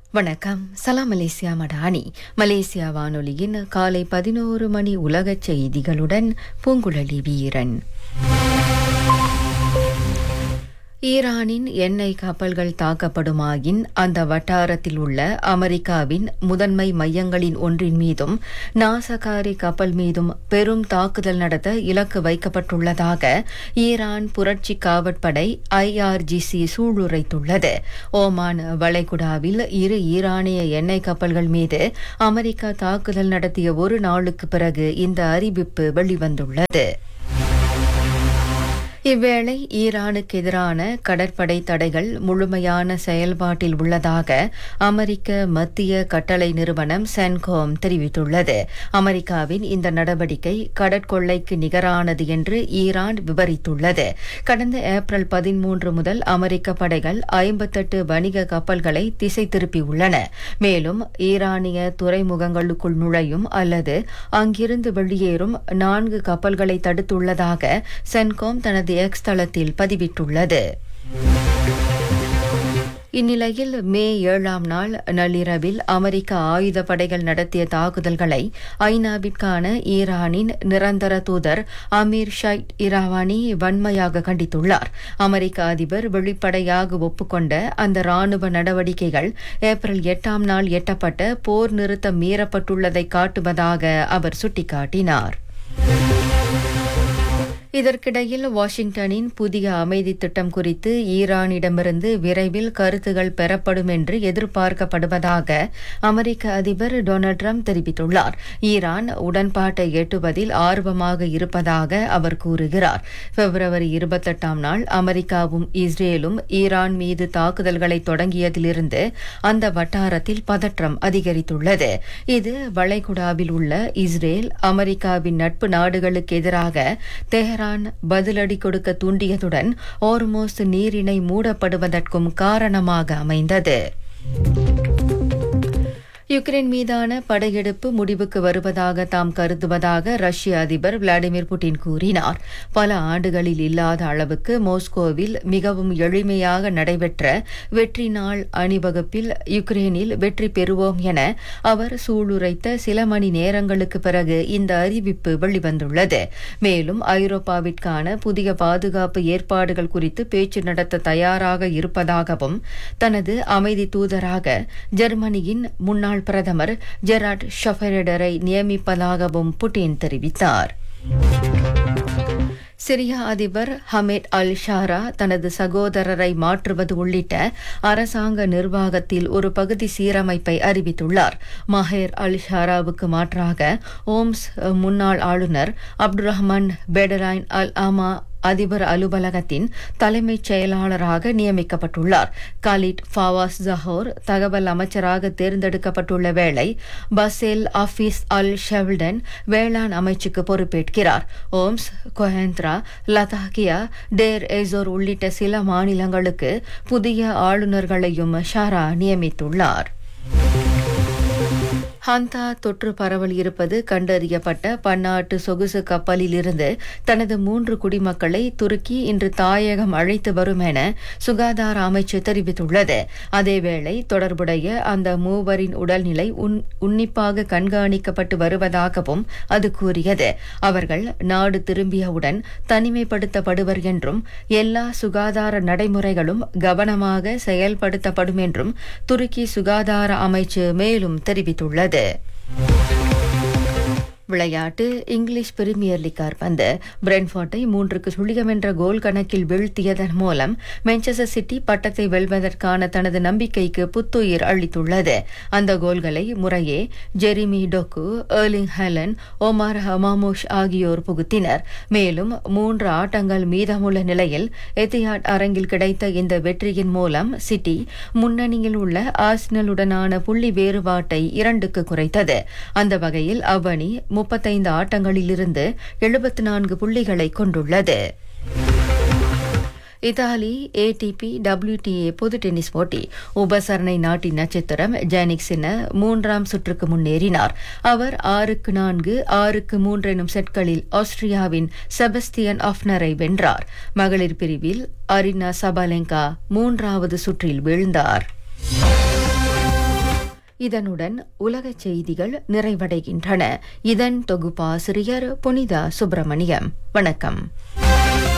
வணக்கம். சலாம் Malaysia Madani. Malaysia வானொலியின் காலை 11 மணி உலகச் செய்திகளுடன் பூங்குழலி வீரன். ஈரானின் எண்ணெய் கப்பல்கள் தாக்கப்படுமாயின் அந்த வட்டாரத்தில் உள்ள அமெரிக்காவின் முதன்மை மையங்களின் ஒன்றின் மீதும் நாசகாரி கப்பல் மீதும் பெரும் தாக்குதல் நடத்த இலக்கு வைக்கப்பட்டுள்ளதாக ஈரான் புரட்சி காவற்படை IRGC சூளுரைத்துள்ளது. ஓமான் வளைகுடாவில் 2 ஈரானிய எண்ணெய் கப்பல்கள் மீது அமெரிக்கா தாக்குதல் நடத்திய ஒரு நாளுக்கு பிறகு இந்த அறிவிப்பு வெளிவந்துள்ளது. இவ்வேளை ஈரானுக்கு எதிரான கடற்படை தடைகள் முழுமையான செயல்பாட்டில் உள்ளதாக அமெரிக்க மத்திய கட்டளை நிறுவனம் சென்கோம் தெரிவித்துள்ளது. அமெரிக்காவின் இந்த நடவடிக்கை கடற்கொள்ளைக்கு நிகரானது என்று ஈரான் விவரித்துள்ளது. கடந்த ஏப்ரல் 13 முதல் அமெரிக்க படைகள் 58 வணிக கப்பல்களை திசை திருப்பியுள்ளன. மேலும் ஈரானிய துறைமுகங்களுக்குள் நுழையும் அல்லது அங்கிருந்து வெளியேறும் 4 கப்பல்களை தடுத்துள்ளதாக சென்கோம் தனது எக்ஸ் தளத்தில் பதிவிட்டுள்ளது. இந்நிலையில் மே 7ஆம் நாள் நள்ளிரவில் அமெரிக்க ஆயுதப்படைகள் நடத்திய தாக்குதல்களை ஐநாவிற்கான ஈரானின் நிரந்தர தூதர் அமீர் ஷைட் இராவானி வன்மையாக கண்டித்துள்ளார். அமெரிக்க அதிபர் வெளிப்படையாக ஒப்புக்கொண்ட அந்த ராணுவ நடவடிக்கைகள் ஏப்ரல் 8ஆம் நாள் எட்டப்பட்ட போர் நிறுத்தம் மீறப்பட்டுள்ளதை காட்டுவதாக அவர் சுட்டிக்காட்டினார். இதற்கிடையில் வாஷிங்டனின் புதிய அமைதி திட்டம் குறித்து ஈரானிடமிருந்து விரைவில் கருத்துகள் பெறப்படும் என்று எதிர்பார்க்கப்படுவதாக அமெரிக்க அதிபர் டொனால்ட் ட்ரம்ப் தெரிவித்துள்ளார். ஈரான் உடன்பாட்டை எட்டுவதில் ஆர்வமாக இருப்பதாக அவர் கூறுகிறார். பிப்ரவரி 28ஆம் நாள் அமெரிக்காவும் இஸ்ரேலும் ஈரான் மீது தாக்குதல்களை தொடங்கியதிலிருந்து அந்த வட்டாரத்தில் பதற்றம் அதிகரித்துள்ளது. இது வளைகுடாவில் உள்ள இஸ்ரேல் அமெரிக்காவின் நட்பு நாடுகளுக்கு எதிராக தெஹரான் பதிலடி கொடுக்க தூண்டியதுடன் ஹோர்முஸ் நீரிணை மூடப்படுவதற்கும் காரணமாக அமைந்தது. யுக்ரைன் மீதான படையெடுப்பு முடிவுக்கு வருவதாக தாம் கருதுவதாக ரஷ்ய அதிபர் விளாடிமிர் புட்டின் கூறினார். பல ஆண்டுகளில் இல்லாத அளவுக்கு மாஸ்கோவில் மிகவும் எளிமையாக நடைபெற்ற வெற்றி நாள் அணிவகுப்பில் யுக்ரைனில் வெற்றி பெறுவோம் என அவர் சூளுரைத்த சில மணி நேரங்களுக்கு பிறகு இந்த அறிவிப்பு வெளிவந்துள்ளது. மேலும் ஐரோப்பாவிற்கான புதிய பாதுகாப்பு ஏற்பாடுகள் குறித்து பேச்சு நடத்த தயாராக இருப்பதாகவும் தனது அமைதி தூதராக ஜெர்மனியின் முன்னாள் பிரதமர் ஜெரார்ட் ஷஃபெரடரை நியமிப்பதாகவும் புட்டின் தெரிவித்தார். சிரியா அதிபர் ஹமேட் அல் ஷாரா தனது சகோதரரை மாற்றுவது உள்ளிட்ட அரசாங்க நிர்வாகத்தில் ஒரு பகுதி சீரமைப்பை அறிவித்துள்ளார். மஹேர் அல் ஷாராவுக்கு மாற்றாக ஓம்ஸ் முன்னாள் ஆளுநர் அப்துல் ரஹ்மான் பெடரைன் அல் ஆமா அதிபர் அலுவலகத்தின் தலைமைச் செயலாளராக நியமிக்கப்பட்டுள்ளார். காலிட் ஃபாவாஸ் ஜஹோர் தகவல் அமைச்சராக தேர்ந்தெடுக்கப்பட்டுள்ள வேளை பசேல் ஆஃபீஸ் அல் ஷெவ்டன் வேளாண் அமைச்சுக்கு பொறுப்பேற்கிறார். ஓம்ஸ், கொஹேந்திரா, லதாக்கியா, டேர் எசோர் உள்ளிட்ட சில மாநிலங்களுக்கு புதிய ஆளுநர்களையும் ஷாரா நியமித்துள்ளார். ஹந்தா தொற்று பரவல் இருப்பது கண்டறியப்பட்ட பன்னாட்டு சொகுசு கப்பலில் இருந்து தனது 3 குடிமக்களை துருக்கி இன்று தாயகம் அழைத்து வரும் என சுகாதார அமைச்சு தெரிவித்துள்ளது. அதேவேளை தொடர்புடைய அந்த மூவரின் உடல்நிலை உன்னிப்பாக கண்காணிக்கப்பட்டு வருவதாகவும் அது கூறியது. அவர்கள் நாடு திரும்பியவுடன் தனிமைப்படுத்தப்படுவர் என்றும் எல்லா சுகாதார நடைமுறைகளும் கவனமாக செயல்படுத்தப்படும் என்றும் துருக்கி சுகாதார அமைச்சு மேலும் தெரிவித்துள்ளது. விளையாட்டு. இங்கிலீஷ் பிரீமியர் லீக் கால்பந்து பிரென்ஃபோர்ட்டை 3-0 என்ற கோல் கணக்கில் வீழ்த்தியதன் மூலம் மான்செஸ்டர் சிட்டி பட்டத்தை வெல்வதற்கான தனது நம்பிக்கைக்கு புத்துயிர் அளித்துள்ளது. அந்த கோல்களை முறையே ஜெரிமி டொக்கு, எர்லிங் ஹாலண்ட், ஒமார் ஹமாமூஷ் ஆகியோர் புகுத்தினர். மேலும் 3 ஆட்டங்கள் மீதமுள்ள நிலையில் எத்திஹாட் அரங்கில் கிடைத்த இந்த வெற்றியின் மூலம் சிட்டி முன்னணியில் உள்ள ஆர்சனலுடனான புள்ளி வேறுபாட்டை 2க்கு குறைத்தது. அந்த வகையில் அவ்வணி 35 ஆட்டங்களிலிருந்து 74 புள்ளிகளை கொண்டுள்ளது. இத்தாலி ATP WTA பொது டென்னிஸ் போட்டி உபசரணை நாட்டின் நட்சத்திரம் ஜானிக் சின்னர் 3ஆம் சுற்றுக்கு முன்னேறினார். அவர் 6-4, 6-3 எனும் செட்களில் ஆஸ்திரியாவின் செபஸ்டியன் ஆஃப்னரை வென்றார். மகளிர் பிரிவில் அரினா சபாலெங்கா 3வது சுற்றில் வீழ்ந்தார். இதனுடன் உலகச் செய்திகள் நிறைவடைகின்றன. இதன் தொகுப்பாசிரியர் புனிதா சுப்பிரமணியம். வணக்கம்.